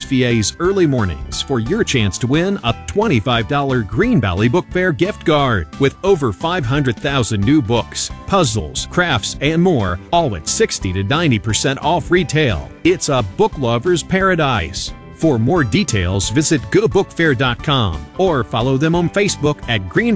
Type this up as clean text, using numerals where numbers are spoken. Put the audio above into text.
KSVA's Early Mornings for your chance to win a $25 Green Valley Book Fair gift card with over 500,000 new books, puzzles, crafts, and more, all at 60 to 90% off retail. It's a book lover's paradise. For more details, visit gobookfair.com or follow them on Facebook at Green